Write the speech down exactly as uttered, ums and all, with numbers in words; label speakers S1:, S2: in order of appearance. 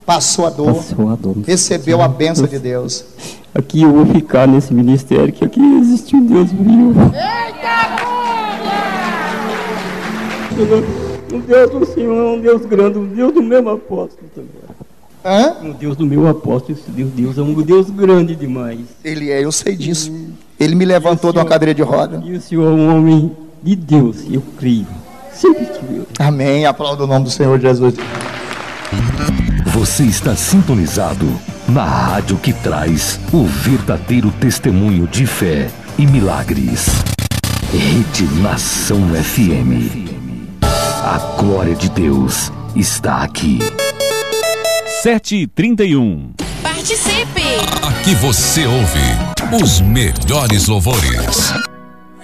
S1: Passou a dor,
S2: Passou a dor.
S1: recebeu a bênção de Deus.
S2: Aqui eu vou ficar nesse ministério, que aqui existe um Deus vivo. Um Deus do Senhor, um Deus grande, um Deus do mesmo apóstolo também.
S1: Hã?
S2: Um Deus do meu apóstolo, esse Deus, Deus é um Deus grande demais.
S1: Ele é, eu sei disso. Ele me levantou de uma cadeira de roda.
S2: E o Senhor é um homem de Deus, eu creio. Sempre tive.
S1: Amém. Aplauda o nome do Senhor Jesus.
S3: Você está sintonizado na rádio que traz o verdadeiro testemunho de fé e milagres. Rede Nação F M. A glória de Deus está aqui.
S4: sete e trinta e um.
S5: Participe!
S6: Aqui você ouve os melhores louvores.